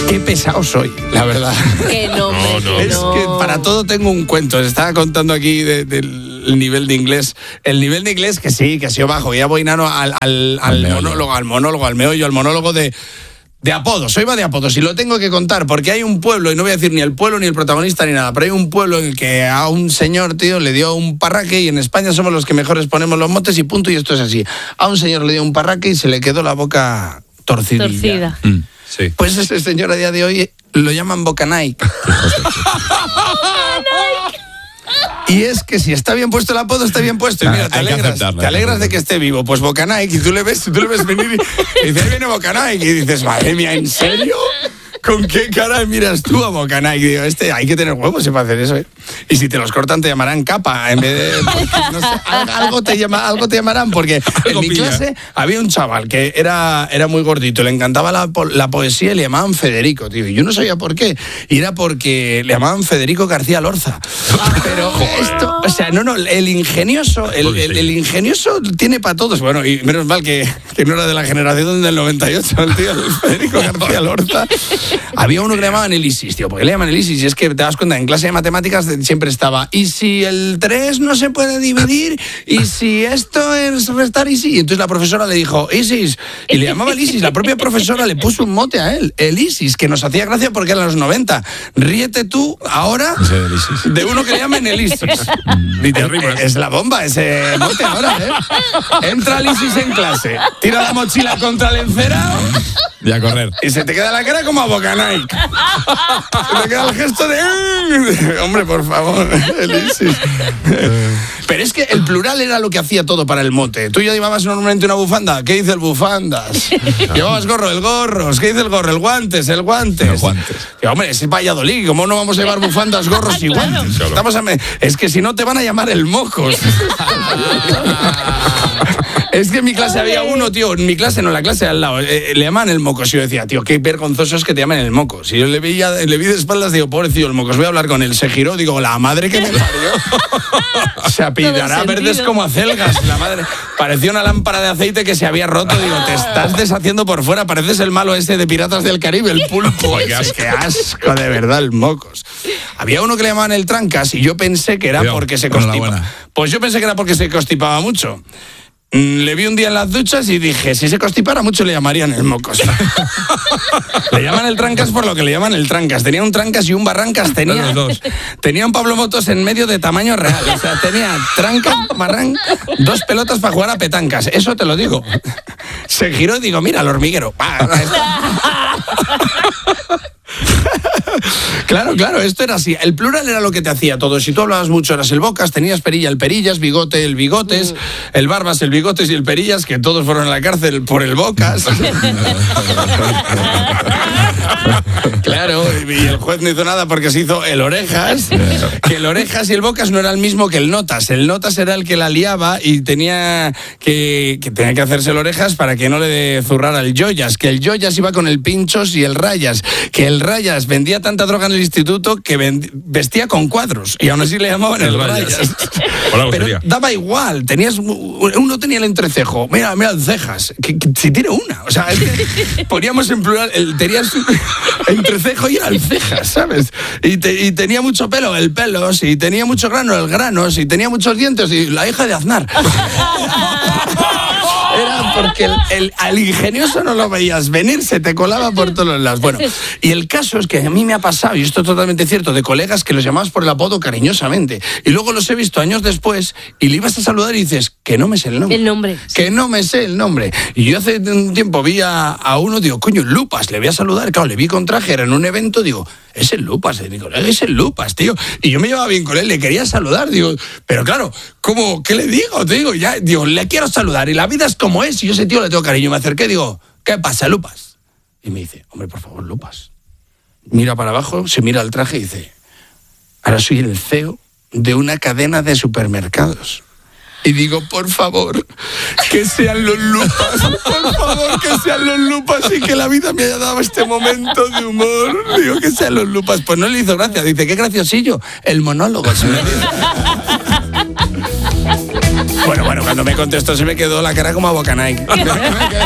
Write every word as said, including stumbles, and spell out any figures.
Qué pesado soy, la verdad. Que no, No, no. Es no. que para todo tengo un cuento. Les estaba contando aquí de- del nivel de inglés. El nivel de inglés que sí, que ha sido bajo. Ya voy nano al, al, al Al meollo. monólogo, al monólogo, al meollo, al monólogo de... De apodos, soy va de apodos y lo tengo que contar porque hay un pueblo, y no voy a decir ni el pueblo ni el protagonista ni nada, pero hay un pueblo en el que a un señor, tío, le dio un parraque y en España somos los que mejores ponemos los motes y punto, y esto es así. A un señor le dio un parraque y se le quedó la boca torcidilla. Torcida. Mm, sí. Pues ese señor a día de hoy lo llaman Boca Nike. Y es que si está bien puesto el apodo, está bien puesto. Y Ah, mira, te hay que alegras, aceptarlo, te hay que alegras de aceptarlo. que esté vivo. Pues Boca Nike, y tú le ves, tú le ves venir y, y dices, ahí viene Boca Nike. Y dices, madre mía, ¿en serio? ¿Con qué cara miras tú a Boca Nike? Digo, este, hay que tener huevos para hacer eso, ¿eh? Y si te los cortan, te llamarán capa en vez de... porque, no sé, al- algo, te llama, algo te llamarán, porque en Algo mi pilla. clase había un chaval que era, era muy gordito, le encantaba la, po- la poesía y le llamaban Federico, tío. Y yo no sabía por qué. Y era porque le llamaban Federico García Lorza. Pero esto, o sea, no, no, el ingenioso, el, el- el ingenioso tiene para todos. Bueno, y menos mal que, que no era de la generación del noventa y ocho, el tío, el Federico García Lorza. Había uno que le llamaban el ISIS, tío. ¿Por qué le llaman el ISIS? Y es que te das cuenta, en clase de matemáticas siempre estaba, ¿y si el tres no se puede dividir? ¿Y si esto es restar ISIS? Y entonces la profesora le dijo, ISIS. Y le llamaba el ISIS. La propia profesora le puso un mote a él, el ISIS, que nos hacía gracia porque eran los noventa. Ríete tú ahora Ese del ISIS. de uno que le llaman el ISIS. Dice, rimas. es la bomba ese mote ahora, ¿eh? Entra el ISIS en clase, tira la mochila contra el encerado Y a correr. y se te queda la cara como a Boca Nike. Se te queda el gesto de... Hombre, por favor, el ISIS. Pero es que el plural era lo que hacía todo para el mote. Tú ya llevabas normalmente una bufanda. ¿Qué dice el bufandas? Llevabas gorro, el gorros. ¿Qué dice el gorro? El guantes, el guantes. El guantes. Y, hombre, es Valladolid. ¿Cómo no vamos a llevar bufandas, gorros y guantes? Claro. Estamos a me- Es que si no te van a llamar el mocos. Es que en mi clase había uno, tío, en mi clase, no, en la clase de al lado, eh, le llaman el mocos. Y yo decía, tío, qué vergonzoso es que te llamen el mocos. Y yo le vi, le vi de espaldas, digo, pobrecillo el mocos, voy a hablar con él. Se giró, digo, la madre que me parió. Se apillará Todo verdes sentido. como acelgas, la madre. Parecía una lámpara de aceite que se había roto. Digo, te estás deshaciendo por fuera, pareces el malo ese de Piratas del Caribe, el pulpo. Qué ese. Qué asco, de verdad, el mocos. Había uno que le llamaban el trancas y yo pensé que era Cuidado, porque se enhorabuena. constipaba. Pues yo pensé que era porque se constipaba mucho. Mm, Le vi un día en las duchas y dije, si se constipara mucho le llamarían el mocos. Le llaman el trancas por lo que le llaman el trancas. Tenía un trancas y un barrancas. Tenía, Los dos. tenía un Pablo Motos en medio de tamaño real. O sea, tenía trancas, barrancas, dos pelotas para jugar a petancas. Eso te lo digo. Se giró y digo, mira, el hormiguero. Pa, ahí está. Claro, claro, esto era así. El plural era lo que te hacía todo. Si tú hablabas mucho eras el bocas, tenías perilla, el perillas, bigote, el bigotes, el barbas, el bigotes y el perillas, que todos fueron a la cárcel por el bocas. Claro, y el juez no hizo nada porque se hizo el orejas, que el orejas y el bocas no era el mismo que el notas. El notas era el que la liaba y tenía que, que tenía que hacerse el orejas para que no le zurrara el joyas, que el joyas iba con el pinchos y el rayas, que el rayas vendía tanta droga en el instituto que vend- vestía con cuadros y aún así le llamaban el, El rayas. Rayas. Hola, Pero gustaría. daba igual, tenías uno tenía el entrecejo, mira, mira el cejas, que, que si tiene una, o sea, es que poníamos en plural, el, tenías entrecejo y era el cejas, ¿sabes? Y, te- y tenía mucho pelo, el pelo, si tenía mucho grano, el grano, si tenía muchos dientes, y la hija de Aznar. Era porque el, el- al ingenioso no lo veías venir, se te colaba por todos los lados. Bueno, y el caso es que a mí me ha pasado, y esto es totalmente cierto, de colegas que los llamabas por el apodo cariñosamente. Y luego los he visto años después y le ibas a saludar y dices, que no me sé el nombre. El nombre, sí. Que no me sé el nombre. Y yo hace un tiempo vi a, a uno, digo, coño, Lupas, le voy a saludar. Claro, le vi con traje, era en un evento, digo, es el Lupas, eh, digo, es el Lupas, tío. Y yo me llevaba bien con él, le quería saludar, digo, pero claro, ¿cómo? ¿Qué le digo? Te digo, ya, digo, le quiero saludar y la vida es como es. Y yo a ese tío le tengo cariño. Me acerqué, digo, ¿qué pasa, Lupas? Y me dice, hombre, por favor, Lupas. Mira para abajo, se mira al traje y dice, ahora soy el C E O de una cadena de supermercados. Y digo, por favor, que sean los Lupas, por favor, que sean los Lupas y que la vida me haya dado este momento de humor. Digo, que sean los Lupas. Pues no le hizo gracia, dice, qué graciosillo, el monólogo. Se me dice. Bueno, bueno, cuando me contestó se me quedó la cara como a Boca Nike.